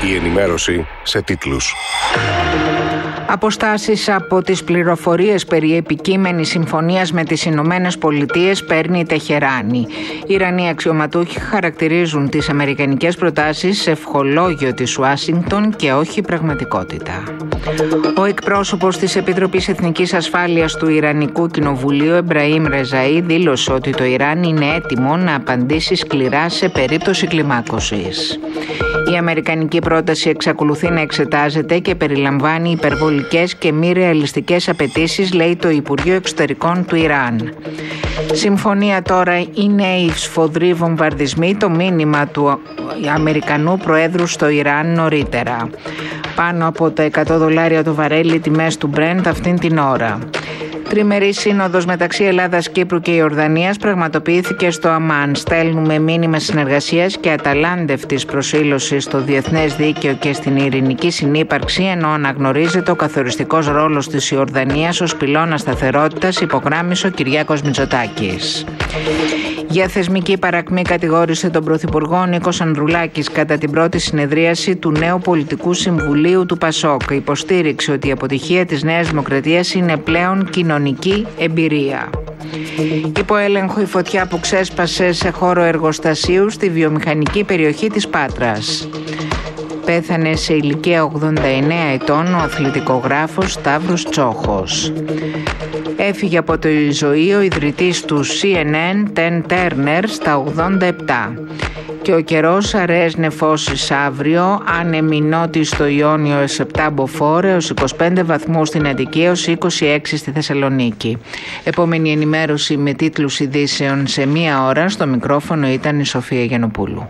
Η ενημέρωση σε τίτλους. Αποστάσεις από τις πληροφορίες περί επικείμενης συμφωνίας με τις Ηνωμένες Πολιτείες παίρνει η Τεχεράνη. Οι Ιρανοί αξιωματούχοι χαρακτηρίζουν τις αμερικανικές προτάσεις σε ευχολόγιο της Ουάσιγκτον και όχι πραγματικότητα. Ο εκπρόσωπος της Επιτροπής Εθνικής Ασφάλειας του Ιρανικού Κοινοβουλίου, Εμπραήμ Ρεζαή, δήλωσε ότι το Ιράν είναι έτοιμο να απαντήσει σκληρά σε περίπτωση κλιμάκωσης. Η αμερικανική πρόταση εξακολουθεί να εξετάζεται και περιλαμβάνει υπερβολικές και μη ρεαλιστικές απαιτήσεις, λέει το Υπουργείο Εξωτερικών του Ιράν. Συμφωνία τώρα είναι οι σφοδροί βομβαρδισμοί, το μήνυμα του Αμερικανού Προέδρου στο Ιράν νωρίτερα. Πάνω από τα $100 το βαρέλι τιμές του Brent αυτήν την ώρα. Τριμερή σύνοδος μεταξύ Ελλάδας, Κύπρου και Ιορδανίας πραγματοποιήθηκε στο Αμάν. Στέλνουμε μήνυμα συνεργασίας και αταλάντευτης προσήλωσης στο διεθνές δίκαιο και στην ειρηνική συνύπαρξη, ενώ αναγνωρίζεται ο καθοριστικός ρόλος της Ιορδανίας ως πυλώνα σταθερότητας, υπογράμμισε ο Κυριάκος Μητσοτάκης. Για θεσμική παρακμή κατηγόρησε τον Πρωθυπουργό Νίκος Ανδρουλάκης κατά την πρώτη συνεδρίαση του νέου πολιτικού συμβουλίου του ΠΑΣΟΚ. Υποστήριξε ότι η αποτυχία της Νέας Δημοκρατίας είναι πλέον κοινωνική εμπειρία. Υπό έλεγχο η φωτιά που ξέσπασε σε χώρο εργοστασίου στη βιομηχανική περιοχή της Πάτρας. Πέθανε σε ηλικία 89 ετών ο αθλητικογράφος Σταύρος Τσόχος. Έφυγε από τη ζωή ο ιδρυτής του CNN, Τεν Τέρνερ, στα 87. Και ο καιρός αραιές νεφώσεις αύριο, άνεμη νότιοι στο Ιόνιο έως 7 μποφόρ, έως 25 βαθμούς στην Αττική, έως 26 στη Θεσσαλονίκη. Επόμενη ενημέρωση με τίτλους ειδήσεων σε 1 ώρα. Στο μικρόφωνο ήταν η Σοφία Γιαννοπούλου.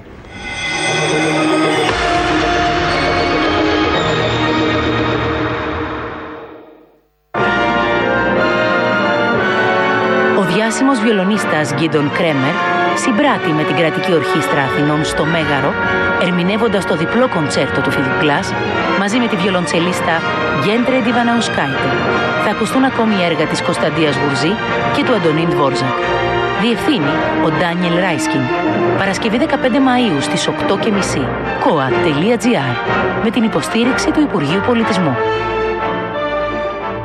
Ο διάσημος βιολονίστας Γκίντον Κρέμερ συμπράττει με την Κρατική Ορχήστρα Αθηνών στο Μέγαρο, ερμηνεύοντας το διπλό κοντσέρτο του Φιδουκλάς μαζί με τη βιολοντσελίστα Γκέντρε Ντιβαναουσκάιτε. Θα ακουστούν ακόμη έργα της Κωνσταντίας Γουρζή και του Αντωνίν Δβόρζακ. Διευθύνει ο Ντάνιελ Ράισκιν. Παρασκευή 15 Μαΐου στις 8:30. koa.gr με την υποστήριξη του Υπουργείου Πολιτισμού.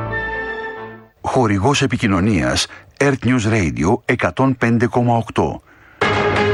Χορηγός επικοινωνίας Earth News Radio 105,8.